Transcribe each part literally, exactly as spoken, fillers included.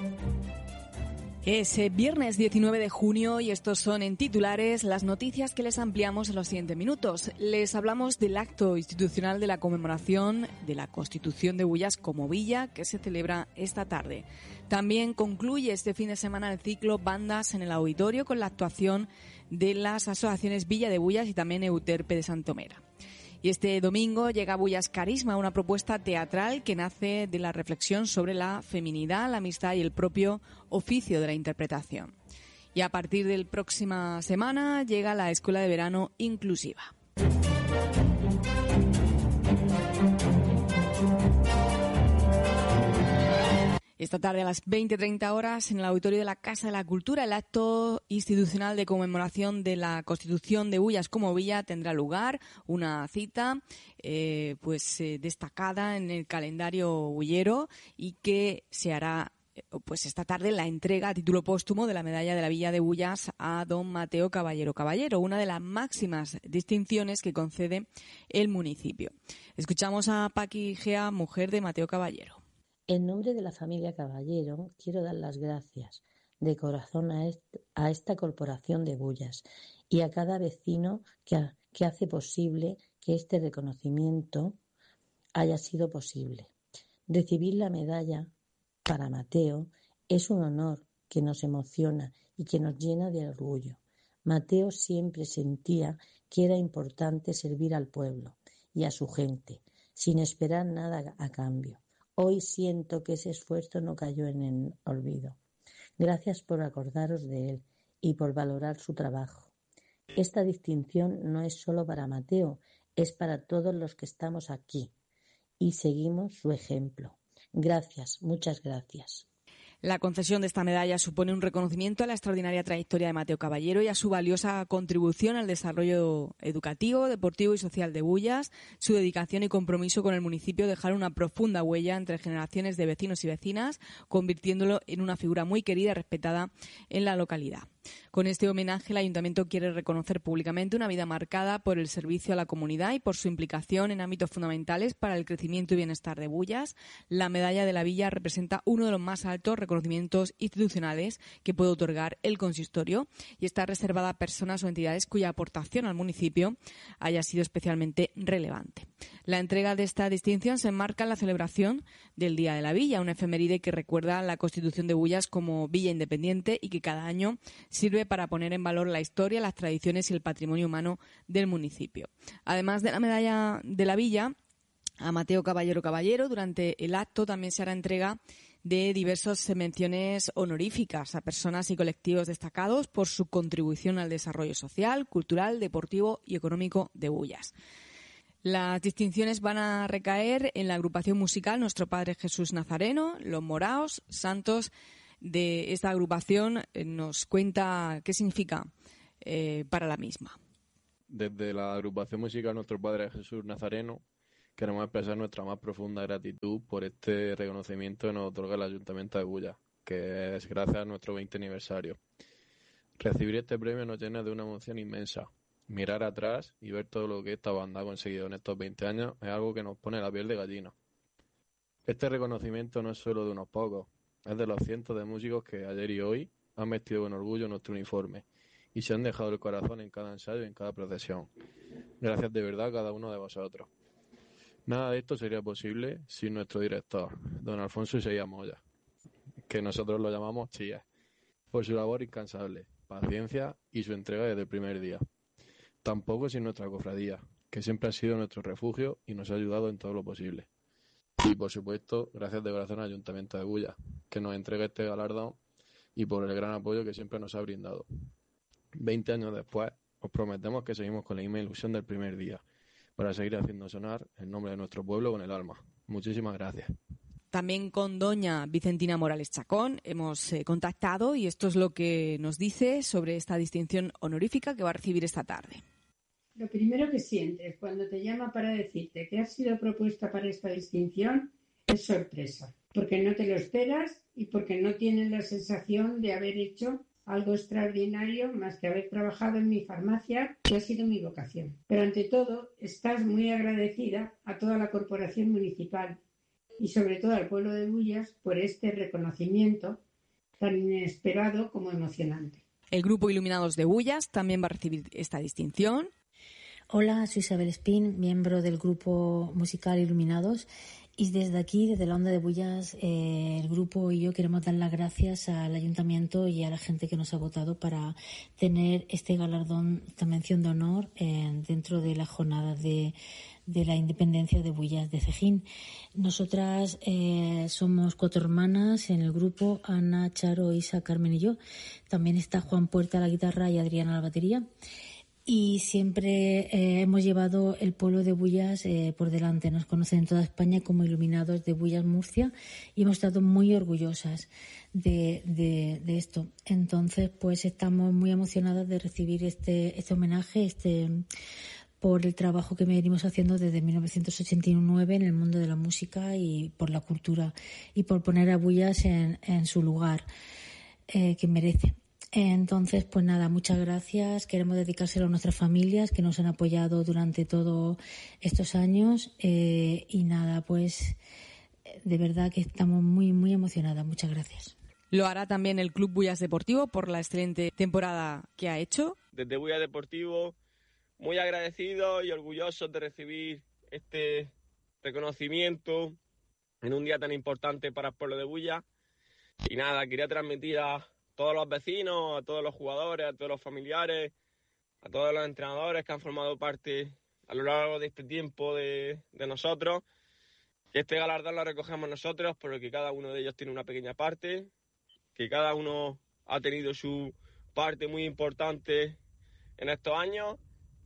Es eh, viernes diecinueve de junio y estos son en titulares las noticias que les ampliamos en los siguientes minutos. Les hablamos del acto institucional de la conmemoración de la Constitución de Bullas como villa que se celebra esta tarde. También concluye este fin de semana el ciclo Bandas en el Auditorio con la actuación de las asociaciones Villa de Bullas y también Euterpe de Santomera. Y este domingo llega a Bullas Carisma, una propuesta teatral que nace de la reflexión sobre la feminidad, la amistad y el propio oficio de la interpretación. Y a partir de la próxima semana llega la Escuela de Verano Inclusiva. Esta tarde a las veinte treinta horas en el auditorio de la Casa de la Cultura el acto institucional de conmemoración de la Constitución de Bullas como villa tendrá lugar, una cita eh, pues eh, destacada en el calendario bullero y que se hará pues esta tarde la entrega a título póstumo de la medalla de la Villa de Bullas a don Mateo Caballero Caballero, una de las máximas distinciones que concede el municipio. Escuchamos a Paqui Gea, mujer de Mateo Caballero. En nombre de la familia Caballero, quiero dar las gracias de corazón a, est- a esta corporación de Bullas y a cada vecino que, ha- que hace posible que este reconocimiento haya sido posible. Recibir la medalla para Mateo es un honor que nos emociona y que nos llena de orgullo. Mateo siempre sentía que era importante servir al pueblo y a su gente, sin esperar nada a cambio. Hoy siento que ese esfuerzo no cayó en el olvido. Gracias por acordaros de él y por valorar su trabajo. Esta distinción no es solo para Mateo, es para todos los que estamos aquí y seguimos su ejemplo. Gracias, muchas gracias. La concesión de esta medalla supone un reconocimiento a la extraordinaria trayectoria de Mateo Caballero y a su valiosa contribución al desarrollo educativo, deportivo y social de Bullas. Su dedicación y compromiso con el municipio dejaron una profunda huella entre generaciones de vecinos y vecinas, convirtiéndolo en una figura muy querida y respetada en la localidad. Con este homenaje, el Ayuntamiento quiere reconocer públicamente una vida marcada por el servicio a la comunidad y por su implicación en ámbitos fundamentales para el crecimiento y bienestar de Bullas. La medalla de la Villa representa uno de los más altos reconocimientos institucionales que puede otorgar el consistorio y está reservada a personas o entidades cuya aportación al municipio haya sido especialmente relevante. La entrega de esta distinción se enmarca en la celebración del Día de la Villa, una efeméride que recuerda la Constitución de Bullas como villa independiente y que cada año sirve para poner en valor la historia, las tradiciones y el patrimonio humano del municipio. Además de la medalla de la Villa, a Mateo Caballero Caballero, durante el acto también se hará entrega de diversas menciones honoríficas a personas y colectivos destacados por su contribución al desarrollo social, cultural, deportivo y económico de Bullas. Las distinciones van a recaer en la agrupación musical Nuestro Padre Jesús Nazareno, Los Moraos, santos de esta agrupación. Eh, nos cuenta qué significa eh, para la misma. Desde la agrupación musical Nuestro Padre Jesús Nazareno queremos expresar nuestra más profunda gratitud por este reconocimiento que nos otorga el Ayuntamiento de Bullas, que es gracias a nuestro veinte aniversario. Recibir este premio nos llena de una emoción inmensa. Mirar atrás y ver todo lo que esta banda ha conseguido en estos veinte años es algo que nos pone la piel de gallina. Este reconocimiento no es solo de unos pocos, es de los cientos de músicos que ayer y hoy han vestido con orgullo nuestro uniforme y se han dejado el corazón en cada ensayo y en cada procesión. Gracias de verdad a cada uno de vosotros. Nada de esto sería posible sin nuestro director, don Alfonso Isella Moya, que nosotros lo llamamos Chía, por su labor incansable, paciencia y su entrega desde el primer día. Tampoco sin nuestra cofradía, que siempre ha sido nuestro refugio y nos ha ayudado en todo lo posible. Y por supuesto, gracias de corazón al Ayuntamiento de Bullas, que nos entrega este galardón y por el gran apoyo que siempre nos ha brindado. Veinte años después, os prometemos que seguimos con la misma ilusión del primer día, para seguir haciendo sonar el nombre de nuestro pueblo con el alma. Muchísimas gracias. También con doña Vicentina Morales Chacón hemos eh, contactado y esto es lo que nos dice sobre esta distinción honorífica que va a recibir esta tarde. Lo primero que sientes cuando te llama para decirte que has sido propuesta para esta distinción es sorpresa, porque no te lo esperas y porque no tienes la sensación de haber hecho algo extraordinario más que haber trabajado en mi farmacia, que ha sido mi vocación. Pero ante todo, estás muy agradecida a toda la corporación municipal y sobre todo al pueblo de Bullas por este reconocimiento tan inesperado como emocionante. El grupo Iluminados de Bullas también va a recibir esta distinción. Hola, soy Isabel Espín, miembro del grupo musical Iluminados, y desde aquí, desde la Onda de Bullas, eh, el grupo y yo queremos dar las gracias al Ayuntamiento y a la gente que nos ha votado para tener este galardón, esta mención de honor eh, dentro de las jornadas de, de la independencia de Bullas de Cejín. Nosotras eh, somos cuatro hermanas en el grupo: Ana, Charo, Isa, Carmen y yo. También está Juan Puerta a la guitarra y Adriana a la batería. Y siempre eh, hemos llevado el pueblo de Bullas eh, por delante. Nos conocen en toda España como Iluminados de Bullas Murcia y hemos estado muy orgullosas de, de, de esto. Entonces, pues estamos muy emocionadas de recibir este, este homenaje, este por el trabajo que venimos haciendo desde mil novecientos ochenta y nueve en el mundo de la música y por la cultura y por poner a Bullas en, en su lugar eh, que merece. Entonces, pues nada, muchas gracias. Queremos dedicárselo a nuestras familias que nos han apoyado durante todos estos años. Eh, y nada, pues de verdad que estamos muy, muy emocionadas. Muchas gracias. Lo hará también el Club Bullas Deportivo por la excelente temporada que ha hecho. Desde Bullas Deportivo, muy agradecidos y orgullosos de recibir este reconocimiento en un día tan importante para el pueblo de Bullas. Y nada, quería transmitir a todos los vecinos, a todos los jugadores, a todos los familiares, a todos los entrenadores que han formado parte a lo largo de este tiempo de, de nosotros. Que este galardón lo recogemos nosotros porque cada uno de ellos tiene una pequeña parte, que cada uno ha tenido su parte muy importante en estos años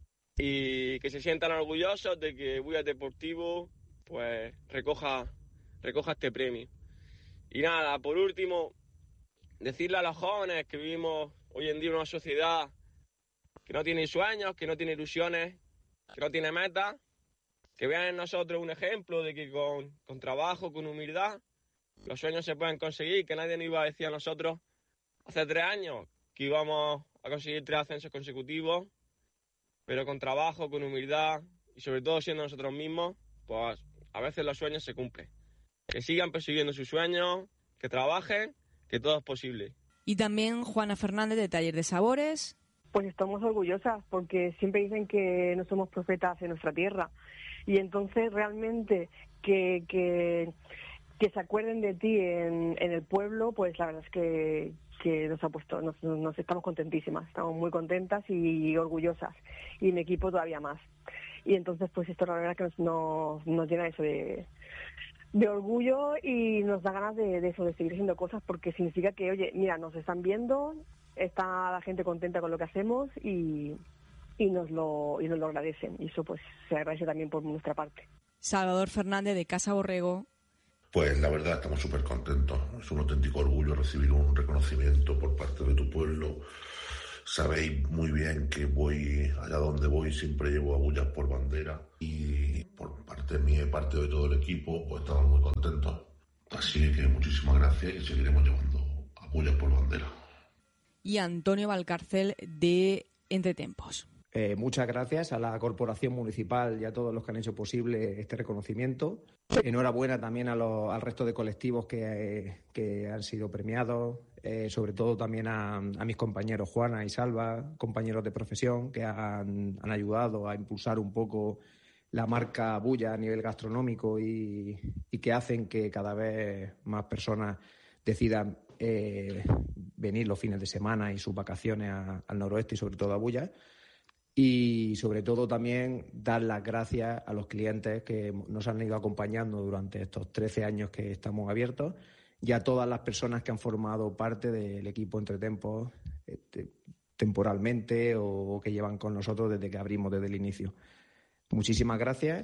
y que se sientan orgullosos de que Bullas Deportivo pues recoja, recoja este premio. Y nada, por último, decirle a los jóvenes que vivimos hoy en día en una sociedad que no tiene sueños, que no tiene ilusiones, que no tiene metas, que vean en nosotros un ejemplo de que con, con trabajo, con humildad, los sueños se pueden conseguir, que nadie nos iba a decir a nosotros hace tres años que íbamos a conseguir tres ascensos consecutivos, pero con trabajo, con humildad y sobre todo siendo nosotros mismos, pues a veces los sueños se cumplen. Que sigan persiguiendo sus sueños, que trabajen, que todo es posible. Y también Juana Fernández de Taller de Sabores. Pues estamos orgullosas porque siempre dicen que no somos profetas en nuestra tierra y entonces realmente que que, que se acuerden de ti en, en el pueblo, pues la verdad es que, que nos ha puesto, nos, nos estamos contentísimas, estamos muy contentas y orgullosas y mi equipo todavía más. Y entonces pues esto la verdad que nos, nos, nos llena eso de de orgullo y nos da ganas de, de eso, de seguir haciendo cosas porque significa que, oye, mira, nos están viendo, está la gente contenta con lo que hacemos y, y nos lo y nos lo agradecen y eso pues se agradece también por nuestra parte. Salvador Fernández de Casa Borrego. Pues la verdad estamos súper contentos, es un auténtico orgullo recibir un reconocimiento por parte de tu pueblo. Sabéis muy bien que voy allá donde voy, siempre llevo a Bullas por bandera y por parte mía y parte de todo el equipo, pues estamos muy contentos. Así que muchísimas gracias y seguiremos llevando a Bullas por bandera. Y Antonio Valcárcel de Entretempos. Eh, muchas gracias a la Corporación Municipal y a todos los que han hecho posible este reconocimiento. Enhorabuena también a los, al resto de colectivos que, eh, que han sido premiados, eh, sobre todo también a, a mis compañeros Juana y Salva, compañeros de profesión que han, han ayudado a impulsar un poco la marca Bullas a nivel gastronómico y, y que hacen que cada vez más personas decidan eh, venir los fines de semana y sus vacaciones a, al noroeste y sobre todo a Bullas. Y sobre todo también dar las gracias a los clientes que nos han ido acompañando durante estos trece años que estamos abiertos y a todas las personas que han formado parte del equipo Entretempos este, temporalmente o que llevan con nosotros desde que abrimos desde el inicio. Muchísimas gracias.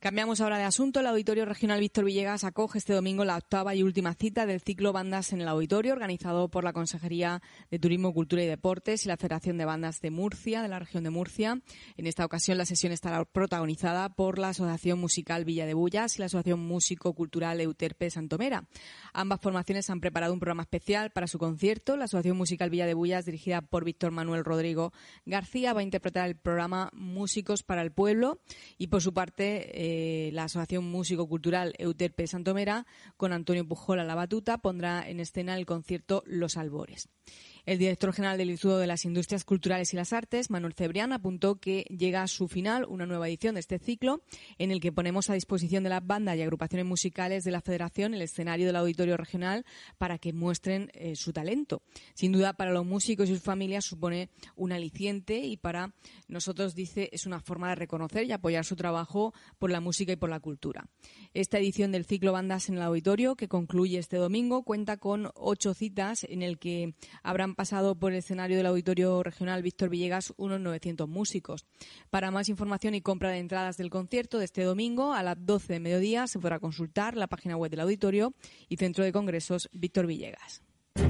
Cambiamos ahora de asunto. El Auditorio Regional Víctor Villegas acoge este domingo la octava y última cita del ciclo Bandas en el Auditorio, organizado por la Consejería de Turismo, Cultura y Deportes y la Federación de Bandas de Murcia, de la región de Murcia. En esta ocasión la sesión estará protagonizada por la Asociación Musical Villa de Bullas y la Asociación Músico-Cultural Euterpe de Santomera. Ambas formaciones han preparado un programa especial para su concierto. La Asociación Musical Villa de Bullas, dirigida por Víctor Manuel Rodrigo García, va a interpretar el programa Músicos para el Pueblo, y por su parte eh, Eh, la Asociación Músico-Cultural Euterpe de Santomera, con Antonio Pujol a la batuta, pondrá en escena el concierto Los Albores. El director general del Instituto de las Industrias Culturales y las Artes, Manuel Cebrián, apuntó que llega a su final una nueva edición de este ciclo, en el que ponemos a disposición de las bandas y agrupaciones musicales de la Federación el escenario del Auditorio Regional para que muestren eh, su talento. Sin duda, para los músicos y sus familias supone un aliciente, y para nosotros, dice, es una forma de reconocer y apoyar su trabajo por la música y por la cultura. Esta edición del ciclo Bandas en el Auditorio, que concluye este domingo, cuenta con ocho citas en el que habrán pasado por el escenario del Auditorio Regional Víctor Villegas unos novecientos músicos. Para más información y compra de entradas del concierto de este domingo a las doce de mediodía se podrá consultar la página web del Auditorio y Centro de Congresos Víctor Villegas.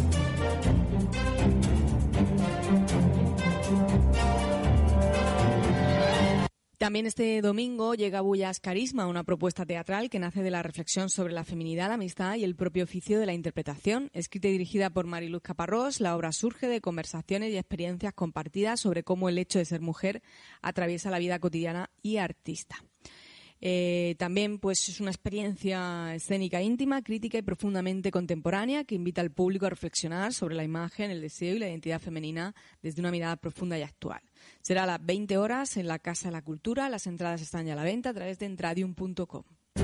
También este domingo llega a Bullas Carisma, una propuesta teatral que nace de la reflexión sobre la feminidad, la amistad y el propio oficio de la interpretación. Escrita y dirigida por Mariluz Caparrós, la obra surge de conversaciones y experiencias compartidas sobre cómo el hecho de ser mujer atraviesa la vida cotidiana y artista. Eh, también pues es una experiencia escénica íntima, crítica y profundamente contemporánea que invita al público a reflexionar sobre la imagen, el deseo y la identidad femenina desde una mirada profunda y actual. Será a las veinte horas en la Casa de la Cultura. Las entradas están ya a la venta a través de entradium punto com.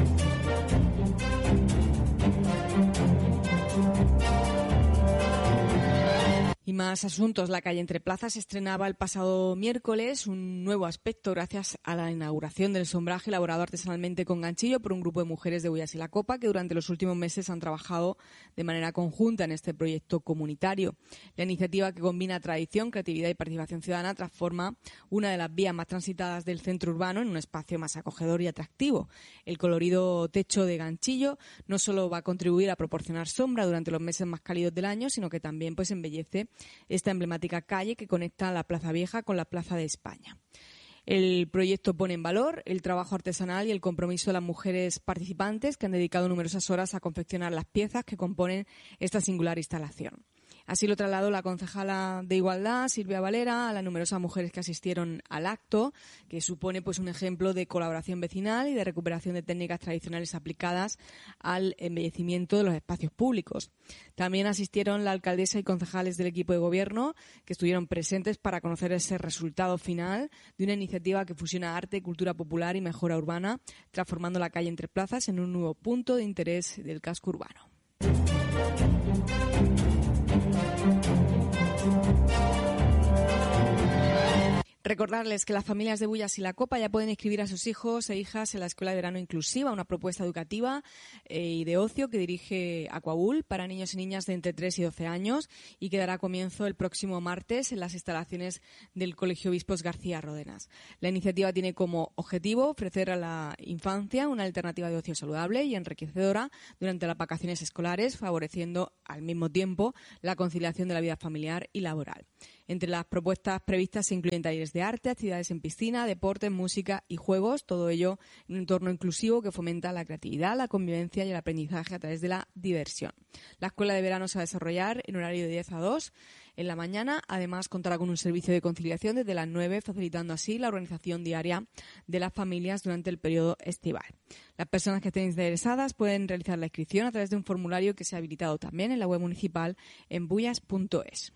Y más asuntos. La calle Entre Plazas estrenaba el pasado miércoles un nuevo aspecto gracias a la inauguración del sombraje elaborado artesanalmente con ganchillo por un grupo de mujeres de Bullas y la Copa que durante los últimos meses han trabajado de manera conjunta en este proyecto comunitario. La iniciativa, que combina tradición, creatividad y participación ciudadana, transforma una de las vías más transitadas del centro urbano en un espacio más acogedor y atractivo. El colorido techo de ganchillo no solo va a contribuir a proporcionar sombra durante los meses más cálidos del año, sino que también pues embellece esta emblemática calle que conecta la Plaza Vieja con la Plaza de España. El proyecto pone en valor el trabajo artesanal y el compromiso de las mujeres participantes que han dedicado numerosas horas a confeccionar las piezas que componen esta singular instalación. Así lo trasladó la concejala de Igualdad, Silvia Valera, a las numerosas mujeres que asistieron al acto, que supone pues un ejemplo de colaboración vecinal y de recuperación de técnicas tradicionales aplicadas al embellecimiento de los espacios públicos. También asistieron la alcaldesa y concejales del equipo de gobierno, que estuvieron presentes para conocer ese resultado final de una iniciativa que fusiona arte, cultura popular y mejora urbana, transformando la calle Entre Plazas en un nuevo punto de interés del casco urbano. Recordarles que las familias de Bullas y la Copa ya pueden inscribir a sus hijos e hijas en la Escuela de Verano Inclusiva, una propuesta educativa eh, y de ocio que dirige Aquabul para niños y niñas de entre tres y doce años y que dará comienzo el próximo martes en las instalaciones del Colegio Obispos García Ródenas. La iniciativa tiene como objetivo ofrecer a la infancia una alternativa de ocio saludable y enriquecedora durante las vacaciones escolares, favoreciendo al mismo tiempo la conciliación de la vida familiar y laboral. Entre las propuestas previstas se incluyen talleres de arte, actividades en piscina, deportes, música y juegos, todo ello en un entorno inclusivo que fomenta la creatividad, la convivencia y el aprendizaje a través de la diversión. La escuela de verano se va a desarrollar en horario de diez a dos en la mañana. Además, contará con un servicio de conciliación desde las nueve, facilitando así la organización diaria de las familias durante el periodo estival. Las personas que estén interesadas pueden realizar la inscripción a través de un formulario que se ha habilitado también en la web municipal en bullas punto es.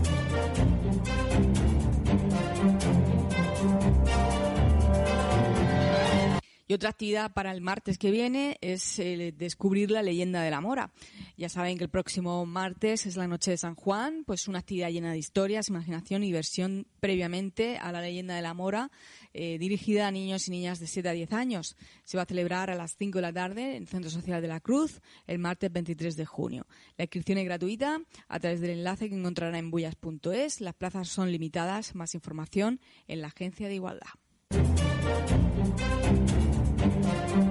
Y otra actividad para el martes que viene es eh, descubrir la leyenda de la Mora. Ya saben que el próximo martes es la noche de San Juan, pues una actividad llena de historias, imaginación y diversión previamente a la leyenda de la Mora, eh, dirigida a niños y niñas de siete a diez años. Se va a celebrar a las cinco de la tarde en el Centro Social de la Cruz el martes veintitrés de junio. La inscripción es gratuita a través del enlace que encontrarán en bullas punto es. Las plazas son limitadas. Más información en la Agencia de Igualdad.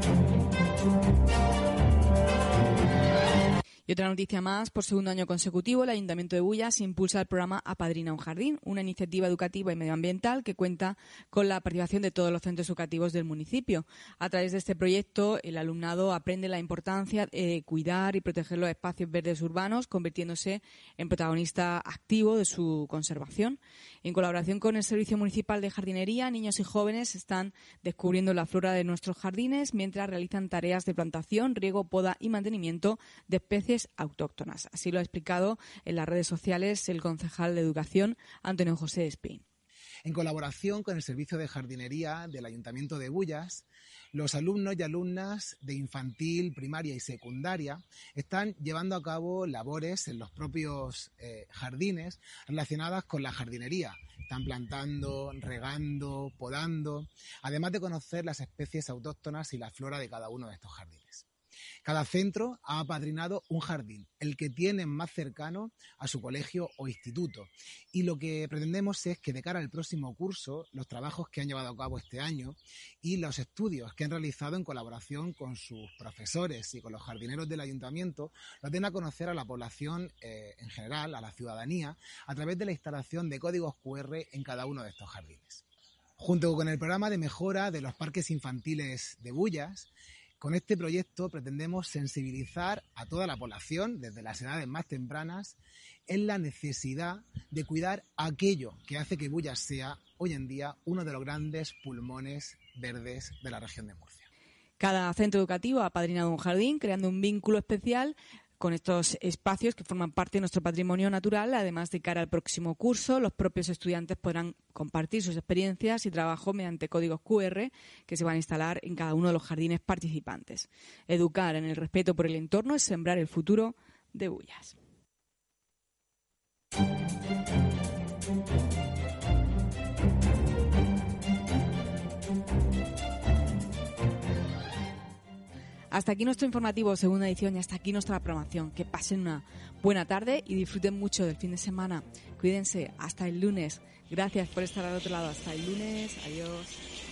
Y otra noticia más, por segundo año consecutivo, el Ayuntamiento de Bullas impulsa el programa Apadrina un Jardín, una iniciativa educativa y medioambiental que cuenta con la participación de todos los centros educativos del municipio. A través de este proyecto, el alumnado aprende la importancia de cuidar y proteger los espacios verdes urbanos, convirtiéndose en protagonista activo de su conservación. En colaboración con el Servicio Municipal de Jardinería, niños y jóvenes están descubriendo la flora de nuestros jardines mientras realizan tareas de plantación, riego, poda y mantenimiento de especies autóctonas. Así lo ha explicado en las redes sociales el concejal de Educación, Antonio José Espín. En colaboración con el Servicio de Jardinería del Ayuntamiento de Bullas, los alumnos y alumnas de infantil, primaria y secundaria están llevando a cabo labores en los propios eh, jardines relacionadas con la jardinería. Están plantando, regando, podando, además de conocer las especies autóctonas y la flora de cada uno de estos jardines. Cada centro ha apadrinado un jardín, el que tienen más cercano a su colegio o instituto. Y lo que pretendemos es que de cara al próximo curso, los trabajos que han llevado a cabo este año y los estudios que han realizado en colaboración con sus profesores y con los jardineros del ayuntamiento, los den a conocer a la población eh, en general, a la ciudadanía, a través de la instalación de códigos cu erre en cada uno de estos jardines. Junto con el programa de mejora de los parques infantiles de Bullas, con este proyecto pretendemos sensibilizar a toda la población, desde las edades más tempranas, en la necesidad de cuidar aquello que hace que Bullas sea, hoy en día, uno de los grandes pulmones verdes de la región de Murcia. Cada centro educativo ha apadrinado un jardín, creando un vínculo especial con estos espacios que forman parte de nuestro patrimonio natural. Además, de cara al próximo curso, los propios estudiantes podrán compartir sus experiencias y trabajo mediante códigos cu erre que se van a instalar en cada uno de los jardines participantes. Educar en el respeto por el entorno es sembrar el futuro de Bullas. Hasta aquí nuestro informativo, segunda edición, y hasta aquí nuestra programación. Que pasen una buena tarde y disfruten mucho del fin de semana. Cuídense, hasta el lunes. Gracias por estar al otro lado. Hasta el lunes. Adiós.